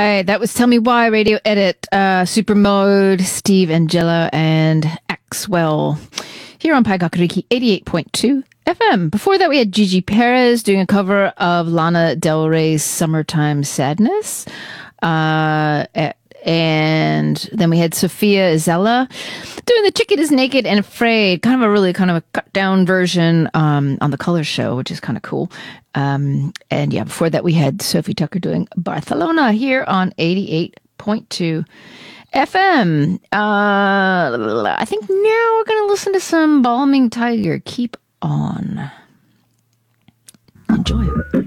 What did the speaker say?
right, that was Tell Me Why Radio Edit, Super Mode, Steve Angelo, and Axwell here on Pai Gakuriki 88.2 FM. Before that, we had Gigi Perez doing a cover of Lana Del Rey's Summertime Sadness. And then we had Sophia Izella doing The Chicken is Naked and Afraid, kind of a cut down version on the Color Show, which is kind of cool. And yeah, before that we had Sophie Tucker doing Barcelona here on 88.2 FM. I think now we're going to listen to some Balming Tiger. Keep on. Enjoy.